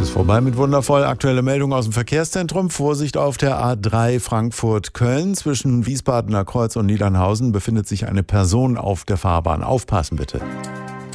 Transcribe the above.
ist vorbei mit Wundervoll. Aktuelle Meldung aus dem Verkehrszentrum. Vorsicht auf der A3 Frankfurt-Köln. Zwischen Wiesbadener Kreuz und Niedernhausen befindet sich eine Person auf der Fahrbahn. Aufpassen bitte.